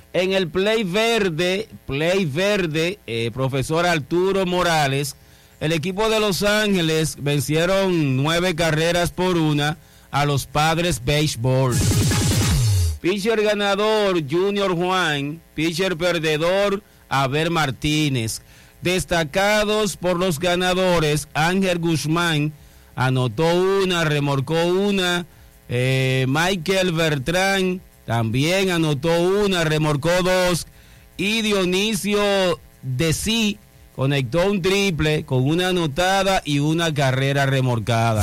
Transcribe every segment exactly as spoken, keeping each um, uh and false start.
En el Play Verde, Play Verde, eh, profesor Arturo Morales, el equipo de Los Ángeles vencieron nueve carreras por una a los Padres Baseball. Pitcher ganador, Junior Juan. Pitcher perdedor, Abel Martínez. Destacados por los ganadores, Ángel Guzmán anotó una, remolcó una. Eh, Michael Bertrán también anotó una, remolcó dos. Y Dionisio Decí conectó un triple con una anotada y una carrera remolcada.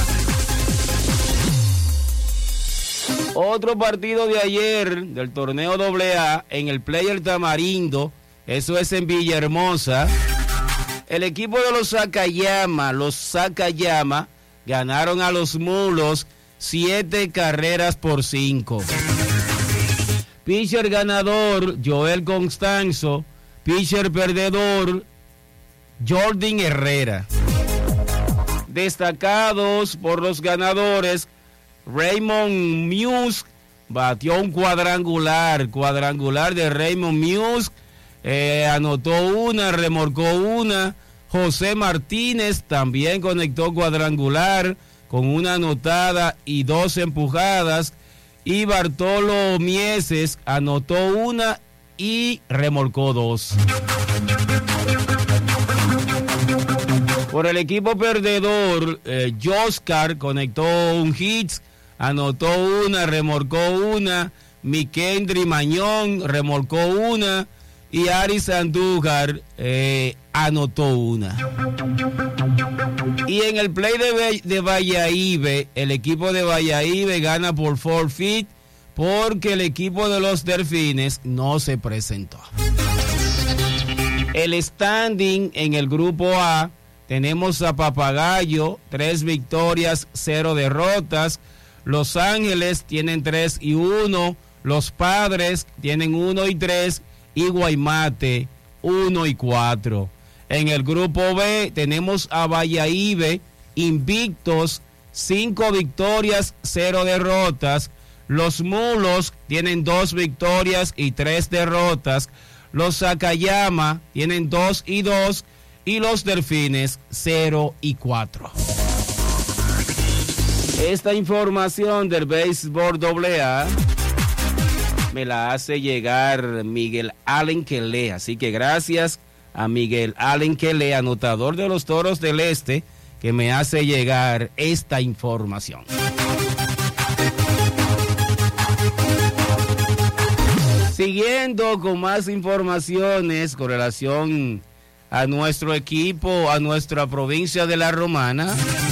Otro partido de ayer del torneo doble A en el Player Tamarindo, eso es en Villahermosa. El equipo de los Sakayama, los Sakayama, ganaron a los Mulos siete carreras por cinco. Pitcher ganador, Joel Constanzo. Pitcher perdedor, Jordan Herrera. Destacados por los ganadores, Raymond Muse batió un cuadrangular, cuadrangular de Raymond Muse, eh, anotó una, remolcó una. José Martínez también conectó cuadrangular con una anotada y dos empujadas. Y Bartolo Mieses anotó una y remolcó dos. Por el equipo perdedor, eh, Joscar conectó un hit, anotó una, remolcó una. Mikendry Mañón remolcó una. Y Aris Andújar eh, anotó una. Y en el play de, de Valladolid, el equipo de Valladolid gana por forfeit porque el equipo de los Delfines no se presentó. El standing en el grupo A, tenemos a Papagayo, tres victorias, cero derrotas. Los Ángeles tienen tres y uno. Los Padres tienen uno y tres. Y Guaymate, uno y cuatro. En el grupo B tenemos a Valladolid, invictos, cinco victorias, cero derrotas. Los Mulos tienen dos victorias y tres derrotas. Los Sakayama tienen dos y dos. Y los Delfines, cero y cuatro. Esta información del béisbol doble A me la hace llegar Miguel Allen Kelly, así que gracias a Miguel Allen Kelly, anotador de los Toros del Este, que me hace llegar esta información. Siguiendo con más informaciones con relación a nuestro equipo, a nuestra provincia de La Romana.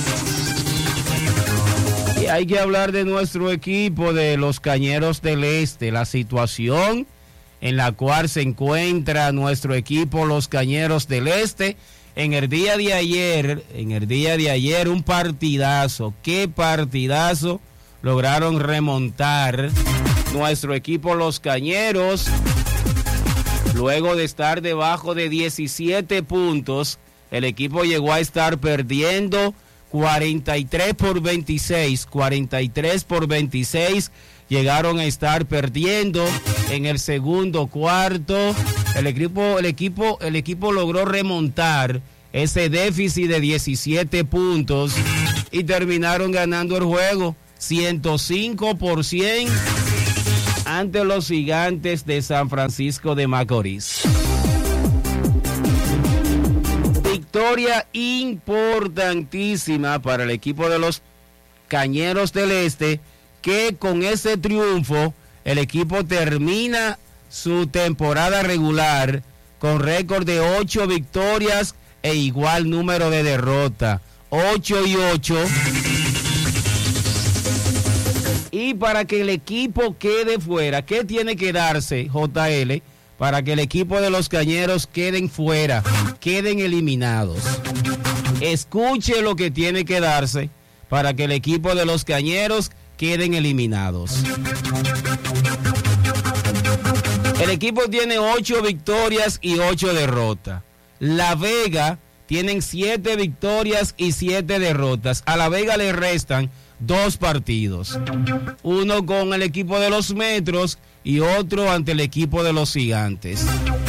Y hay que hablar de nuestro equipo de los Cañeros del Este, la situación en la cual se encuentra nuestro equipo, los Cañeros del Este. En el día de ayer, en el día de ayer, un partidazo, qué partidazo lograron remontar nuestro equipo, los Cañeros, luego de estar debajo de diecisiete puntos. El equipo llegó a estar perdiendo cuarenta y tres por veintiséis, cuarenta y tres por veintiséis, llegaron a estar perdiendo en el segundo cuarto. El equipo, el equipo, el equipo logró remontar ese déficit de diecisiete puntos y terminaron ganando el juego ciento cinco por cien ante los Gigantes de San Francisco de Macorís. Victoria importantísima para el equipo de los Cañeros del Este, que con ese triunfo el equipo termina su temporada regular con récord de ocho victorias e igual número de derrota, ocho y ocho. Y para que el equipo quede fuera, ¿qué tiene que darse, J L? Para que el equipo de los Cañeros queden fuera, queden eliminados. Escuche lo que tiene que darse para que el equipo de los Cañeros queden eliminados. El equipo tiene ocho victorias y ocho derrotas. La Vega tienen siete victorias y siete derrotas. A La Vega le restan dos partidos. Uno con el equipo de los Metros, y otro ante el equipo de los Gigantes.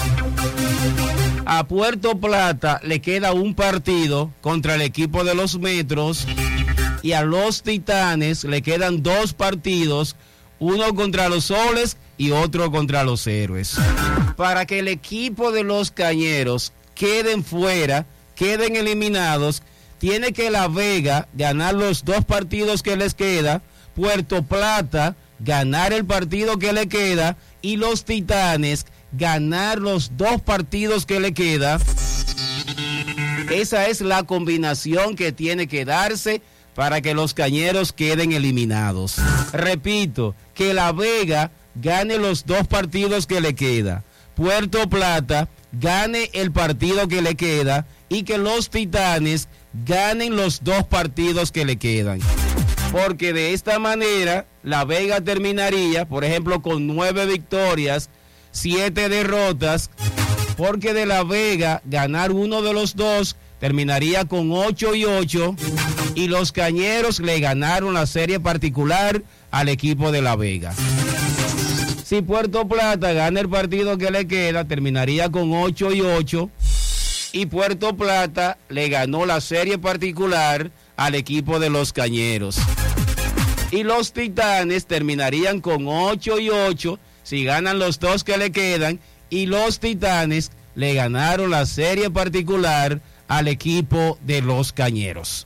A Puerto Plata le queda un partido contra el equipo de los Metros y a los Titanes le quedan dos partidos, uno contra los Soles y otro contra los Héroes. Para que el equipo de los Cañeros queden fuera, queden eliminados, tiene que La Vega ganar los dos partidos que les queda, Puerto Plata ganar el partido que le queda y los Titanes ganar los dos partidos que le queda. Esa es la combinación que tiene que darse para que los Cañeros queden eliminados. Repito, que La Vega gane los dos partidos que le queda, Puerto Plata gane el partido que le queda y que los Titanes ganen los dos partidos que le quedan. Porque de esta manera La Vega terminaría, por ejemplo, con nueve victorias, siete derrotas, porque de La Vega ganar uno de los dos terminaría con ocho y ocho, y los Cañeros le ganaron la serie particular al equipo de La Vega. Si Puerto Plata gana el partido que le queda, terminaría con ocho y ocho, y Puerto Plata le ganó la serie particular al equipo de los Cañeros. Y los Titanes terminarían con ocho y ocho si ganan los dos que le quedan, y los Titanes le ganaron la serie particular al equipo de los Cañeros.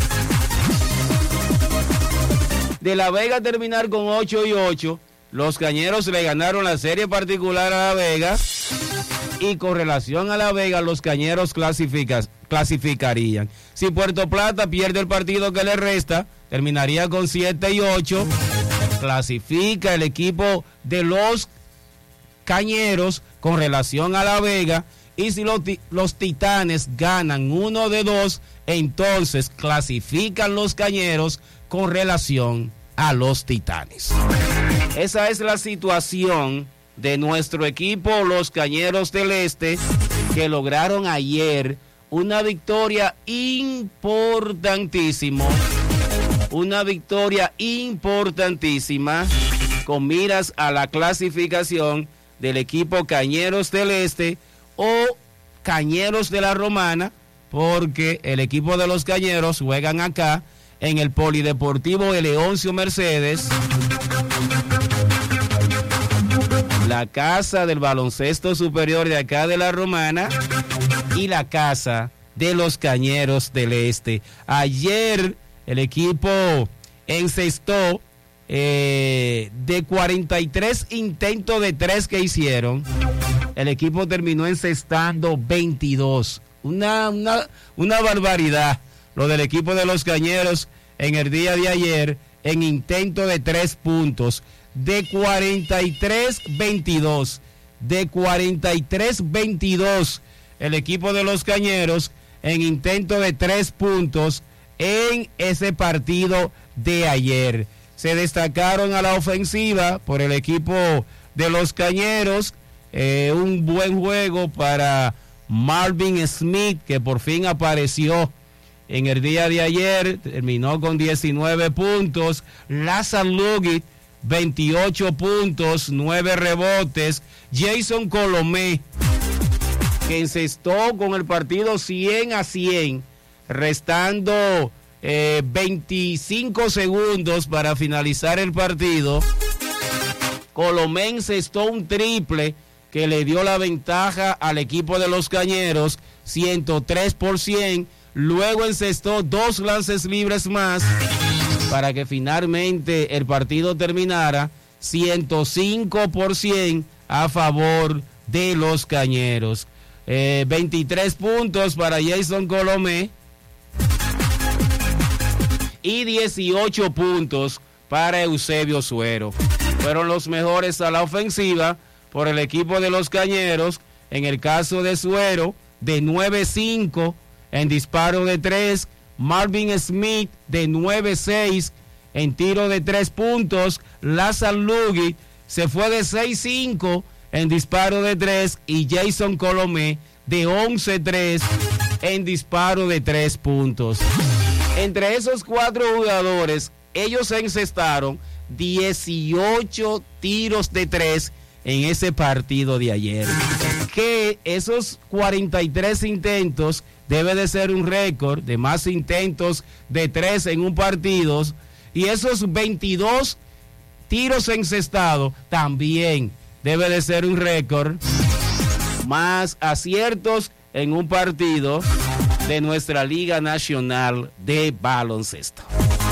De La Vega terminar con ocho y ocho, los Cañeros le ganaron la serie particular a La Vega, y con relación a La Vega, los Cañeros clasifica, clasificarían. Si Puerto Plata pierde el partido que le resta, terminaría con siete y ocho, clasifica el equipo de los Cañeros con relación a La Vega, y si los, los Titanes ganan uno de dos, entonces clasifican los Cañeros con relación a los Titanes. Esa es la situación de nuestro equipo, los Cañeros del Este, que lograron ayer una victoria importantísima, una victoria importantísima con miras a la clasificación del equipo Cañeros del Este o Cañeros de la Romana, porque el equipo de los Cañeros juegan acá en el Polideportivo Eleoncio Mercedes, la casa del baloncesto superior de acá de la Romana y la casa de los Cañeros del Este. Ayer el equipo encestó eh, de cuarenta y tres intentos de tres que hicieron, el equipo terminó encestando veintidós. Una, una, una barbaridad lo del equipo de los Cañeros en el día de ayer en intento de tres puntos. De cuarenta y tres veintidós, de cuarenta y tres veintidós el equipo de los Cañeros en intento de tres puntos en ese partido de ayer. Se destacaron a la ofensiva por el equipo de los Cañeros, eh, un buen juego para Marvin Smith, que por fin apareció en el día de ayer, terminó con diecinueve puntos. Lazar Lugit, veintiocho puntos, nueve rebotes. Jason Colomé, que encestó con el partido cien a cien, restando eh, veinticinco segundos para finalizar el partido. Colomé encestó un triple que le dio la ventaja al equipo de los Cañeros, ciento tres por ciento. Luego encestó dos lances libres más para que finalmente el partido terminara ciento cinco por ciento a favor de los Cañeros. Eh, veintitrés puntos para Jason Colomé y dieciocho puntos para Eusebio Suero. Fueron los mejores a la ofensiva por el equipo de los Cañeros. En el caso de Suero, de nueve cinco en disparo de tres. Marvin Smith de nueve seis en tiro de tres puntos. Lazar Lugit se fue de seis cinco en disparo de tres. Y Jason Colomé de once tres en disparo de tres puntos. Entre esos cuatro jugadores, ellos encestaron dieciocho tiros de tres en ese partido de ayer. Que esos cuarenta y tres intentos debe de ser un récord de más intentos de tres en un partido, y esos veintidós tiros encestados también debe de ser un récord más aciertos en un partido de nuestra Liga Nacional de Baloncesto.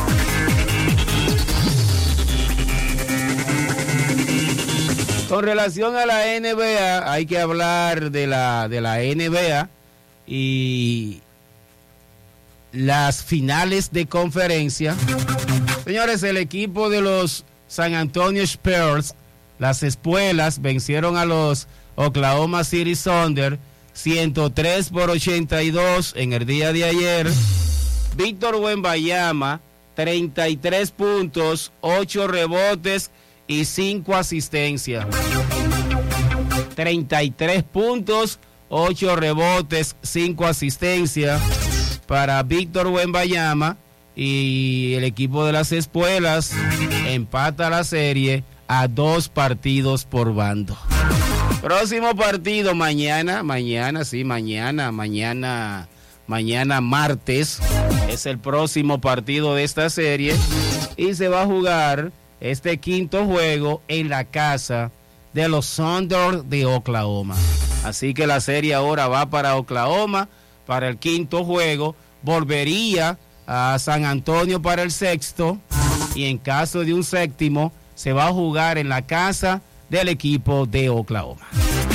Con relación a la N B A, hay que hablar de la, de la N B A y las finales de conferencia. Señores, el equipo de los San Antonio Spurs, las espuelas, vencieron a los Oklahoma City Thunder ciento tres por ochenta y dos en el día de ayer. Víctor Wembanyama, treinta y tres puntos, ocho rebotes y cinco asistencias. treinta y tres puntos, ocho rebotes, cinco asistencias para Víctor Wembanyama, y el equipo de las espuelas empata la serie a dos partidos por bando. Próximo partido mañana, mañana, sí, mañana, mañana, mañana martes, es el próximo partido de esta serie y se va a jugar este quinto juego en la casa de los Thunder de Oklahoma. Así que la serie ahora va para Oklahoma para el quinto juego, volvería a San Antonio para el sexto, y en caso de un séptimo se va a jugar en la casa del equipo de Oklahoma.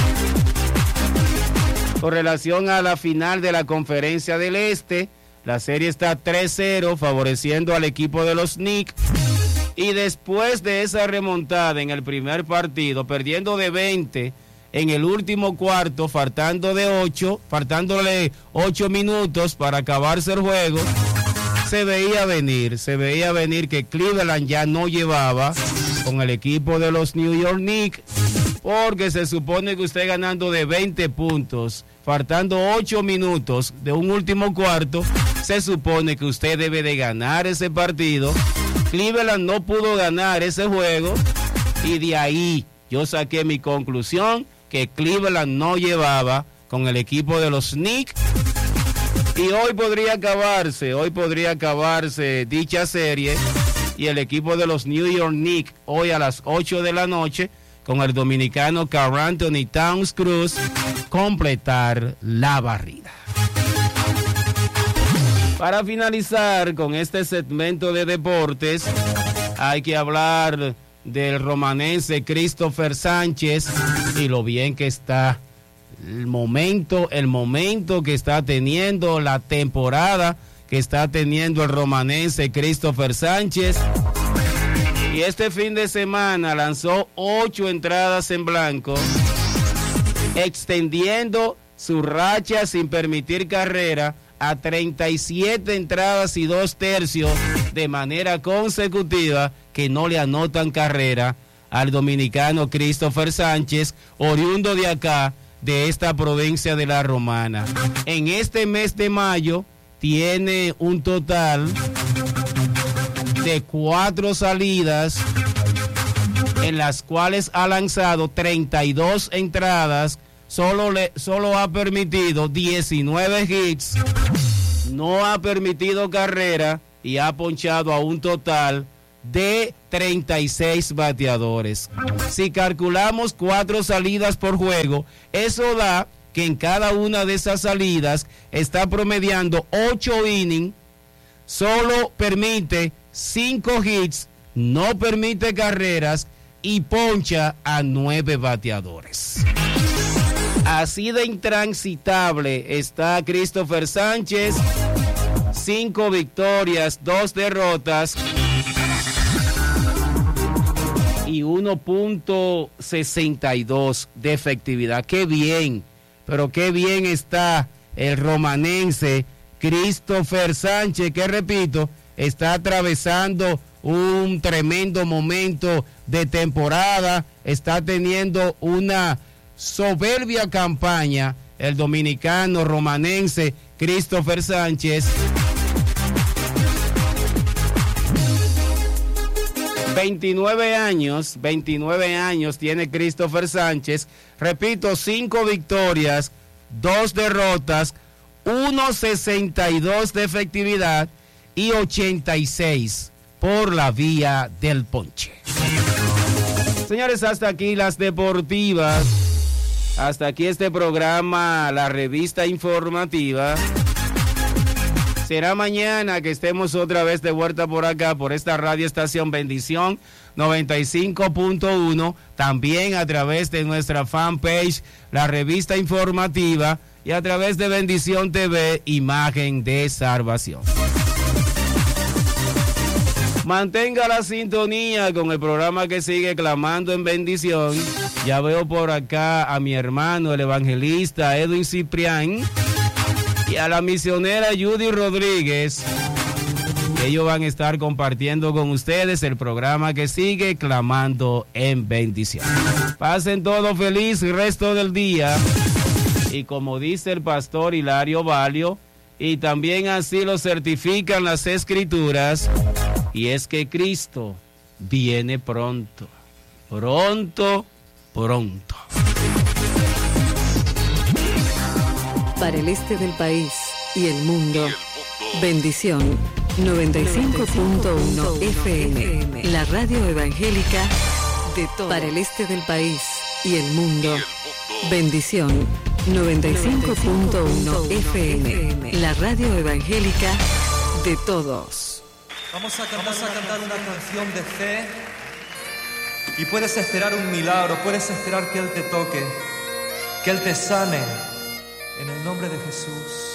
Con relación a la final de la Conferencia del Este, la serie está tres cero favoreciendo al equipo de los Knicks. Y después de esa remontada en el primer partido, perdiendo de veinte en el último cuarto, faltando de ocho, faltándole ocho minutos para acabarse el juego, se veía venir, se veía venir que Cleveland ya no llevaba con el equipo de los New York Knicks, porque se supone que usted ganando de veinte puntos, faltando ocho minutos de un último cuarto, se supone que usted debe de ganar ese partido. Cleveland no pudo ganar ese juego y de ahí yo saqué mi conclusión que Cleveland no llevaba con el equipo de los Knicks, y hoy podría acabarse, hoy podría acabarse dicha serie y el equipo de los New York Knicks hoy a las ocho de la noche con el dominicano Karl Anthony Towns Cruz completar la barrida. Para finalizar con este segmento de deportes, hay que hablar del romanense Christopher Sánchez y lo bien que está, el momento, el momento que está teniendo, la temporada que está teniendo el romanense Christopher Sánchez. Y este fin de semana lanzó ocho entradas en blanco, extendiendo su racha sin permitir carrera a treinta y siete entradas y dos tercios de manera consecutiva que no le anotan carrera al dominicano Christopher Sánchez, oriundo de acá, de esta provincia de La Romana. En este mes de mayo tiene un total de cuatro salidas en las cuales ha lanzado treinta y dos entradas, solo, le, solo ha permitido diecinueve hits, no ha permitido carrera y ha ponchado a un total de treinta y seis bateadores. Si calculamos cuatro salidas por juego, eso da que en cada una de esas salidas está promediando ocho innings, solo permite cinco hits, no permite carreras y poncha a nueve bateadores. Así de intransitable está Christopher Sánchez, cinco victorias, dos derrotas y uno punto sesenta y dos de efectividad. Qué bien, pero qué bien está el romanense Christopher Sánchez, que repito, está atravesando un tremendo momento de temporada, está teniendo una soberbia campaña el dominicano romanense Christopher Sánchez. veintinueve años, veintinueve años tiene Christopher Sánchez. Repito, cinco victorias, dos derrotas, uno sesenta y dos de efectividad y ochenta y seis por la vía del ponche. Señores, hasta aquí las deportivas. Hasta aquí este programa, la revista informativa. Será mañana que estemos otra vez de vuelta por acá, por esta radio estación Bendición noventa y cinco punto uno. También a través de nuestra fanpage, la revista informativa, y a través de Bendición T V, Imagen de Salvación. Mantenga la sintonía con el programa que sigue Clamando en Bendición. Ya veo por acá a mi hermano, el evangelista Edwin Ciprián, y a la misionera Judy Rodríguez. Ellos van a estar compartiendo con ustedes el programa que sigue Clamando en Bendición. Pasen todo feliz resto del día. Y como dice el pastor Hilario Valio, y también así lo certifican las Escrituras, y es que Cristo viene pronto, pronto, pronto. Para el este del país y el mundo, Bendición noventa y cinco punto uno F M, la radio evangélica de todo. Para el este del país y el mundo, Bendición noventa y cinco punto uno F M, la radio evangélica de todos. Vamos a, cantar, Vamos a cantar una canción de fe y puedes esperar un milagro, puedes esperar que Él te toque, que Él te sane, en el nombre de Jesús.